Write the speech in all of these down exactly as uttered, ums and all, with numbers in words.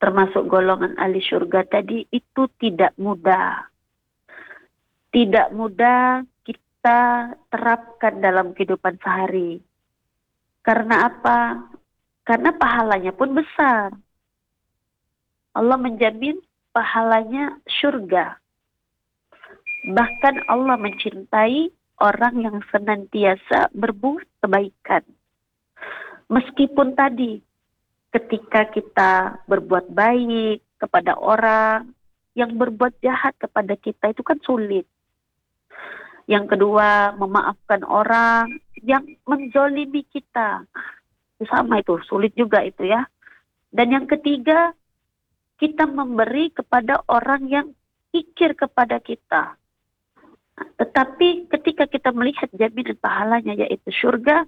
termasuk golongan ahli surga tadi, itu tidak mudah. Tidak mudah kita terapkan dalam kehidupan sehari. Karena apa? Karena pahalanya pun besar. Allah menjamin pahalanya surga. Bahkan Allah mencintai orang yang senantiasa berbuat kebaikan. Meskipun tadi ketika kita berbuat baik kepada orang, yang berbuat jahat kepada kita itu kan sulit. Yang kedua, memaafkan orang yang menzolimi kita. Sama itu, sulit juga itu ya. Dan yang ketiga, kita memberi kepada orang yang kikir kepada kita. Tetapi ketika kita melihat jaminan pahalanya yaitu surga,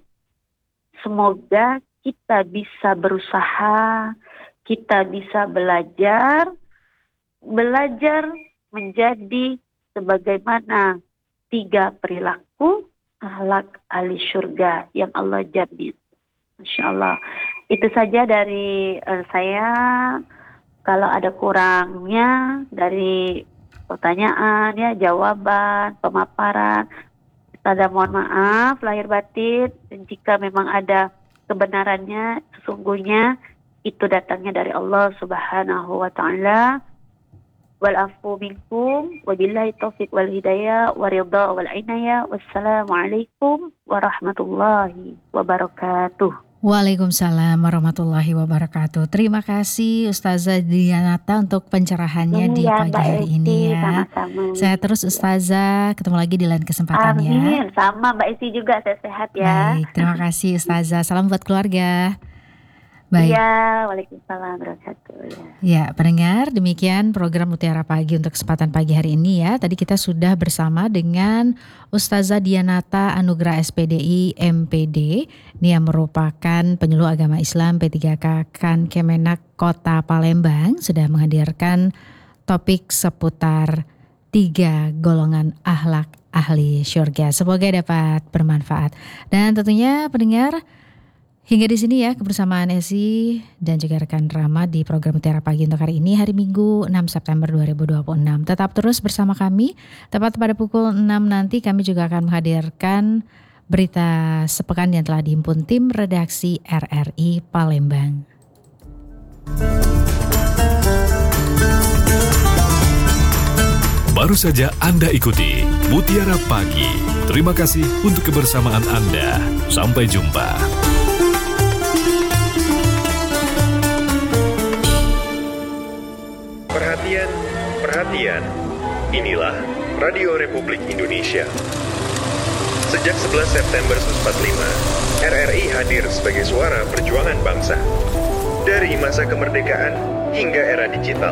semoga kita bisa berusaha, kita bisa belajar, belajar menjadi sebagaimana tiga perilaku akhlak ahli surga yang Allah jamin. Masya Allah. Itu saja dari uh, saya. Kalau ada kurangnya dari pertanyaan, ya jawaban, pemaparan, kita mohon maaf lahir batin. Dan jika memang ada kebenarannya, sesungguhnya itu datangnya dari Allah Subhanahu wa Ta'ala. Wal afu minkum wabillahi taufiq wal hidayah wa ridha wal inayah. Wassalamualaikum warahmatullahi wabarakatuh. Waalaikumsalam warahmatullahi wabarakatuh. Terima kasih Ustazah Dianata untuk pencerahannya Ya, di pagi Mbak hari Esti, ini ya. sama-sama. Sehat terus Ustazah, ketemu lagi di lain kesempatan ya. Amin, sama Mbak Esti juga, sehat-sehat ya. Baik, terima kasih Ustazah. Salam buat keluarga. Baik. Iya, waalaikumsalam warahmatullahi wabarakatuh. Ya, pendengar, demikian program Mutiara Pagi untuk kesempatan pagi hari ini ya. Tadi kita sudah bersama dengan Ustazah Dianata Anugrah S P D I M P D. Ini yang merupakan penyuluh agama Islam P tiga K Kan Kemenak Kota Palembang. Sudah menghadirkan topik seputar tiga golongan akhlak ahli syurga. Semoga dapat bermanfaat. Dan tentunya pendengar, hingga di sini ya kebersamaan Esi dan juga rekan Rama di program Mutiara Pagi untuk hari ini, hari Minggu enam September dua ribu dua puluh enam. Tetap terus bersama kami. Tepat pada pukul enam nanti kami juga akan menghadirkan berita sepekan yang telah dihimpun tim redaksi R R I Palembang. Baru saja Anda ikuti Mutiara Pagi. Terima kasih untuk kebersamaan Anda. Sampai jumpa. Perhatian, perhatian. Inilah Radio Republik Indonesia. Sejak sebelas September seribu sembilan ratus empat puluh lima, R R I hadir sebagai suara perjuangan bangsa. Dari masa kemerdekaan hingga era digital.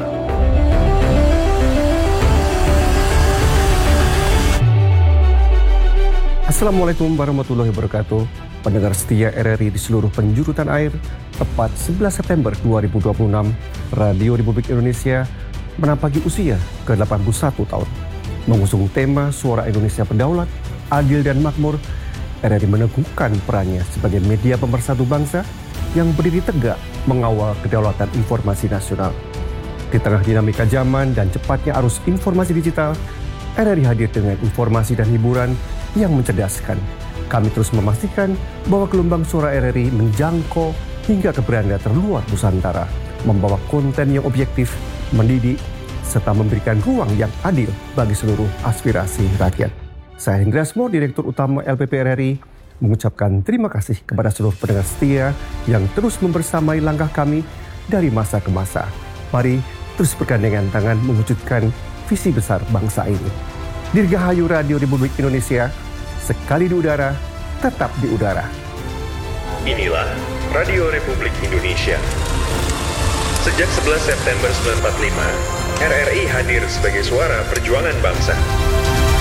Assalamualaikum warahmatullahi wabarakatuh. Pendengar setia R R I di seluruh penjuru tanah air, tepat sebelas September dua ribu dua puluh enam, Radio Republik Indonesia menampaki usia ke delapan puluh satu tahun. Mengusung tema Suara Indonesia Berdaulat, Adil dan Makmur, R R I meneguhkan perannya sebagai media pemersatu bangsa yang berdiri tegak mengawal kedaulatan informasi nasional. Di tengah dinamika zaman dan cepatnya arus informasi digital, R R I hadir dengan informasi dan hiburan yang mencerdaskan. Kami terus memastikan bahwa gelombang suara R R I menjangkau hingga ke beranda terluar Nusantara, membawa konten yang objektif, mendidik, serta memberikan ruang yang adil bagi seluruh aspirasi rakyat. Saya Hendriasmo, Direktur Utama L P P R R I, mengucapkan terima kasih kepada seluruh pendengar setia yang terus membersamai langkah kami dari masa ke masa. Mari terus bergandengan tangan mewujudkan visi besar bangsa ini. Dirgahayu Radio Republik Indonesia, sekali di udara, tetap di udara. Inilah Radio Republik Indonesia. Sejak sebelas September seribu sembilan ratus empat puluh lima, R R I hadir sebagai suara perjuangan bangsa.